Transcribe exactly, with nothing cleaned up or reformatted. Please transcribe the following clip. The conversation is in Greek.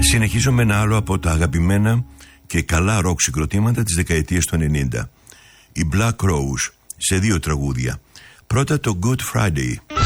Συνεχίζω με ένα άλλο από τα αγαπημένα και καλά ροκ συγκροτήματα της δεκαετίας του ενενήντα. Οι Black Crowes σε δύο τραγούδια. Πρώτα το Good Friday.